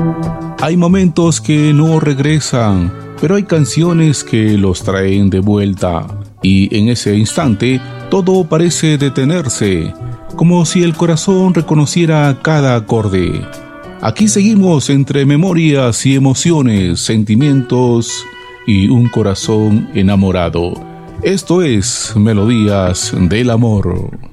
Hay momentos que no regresan, pero hay canciones que los traen de vuelta. Y en ese instante, todo parece detenerse, como si el corazón reconociera cada acorde. Aquí seguimos entre memorias y emociones, sentimientos y un corazón enamorado. Esto es Melodías del Amor.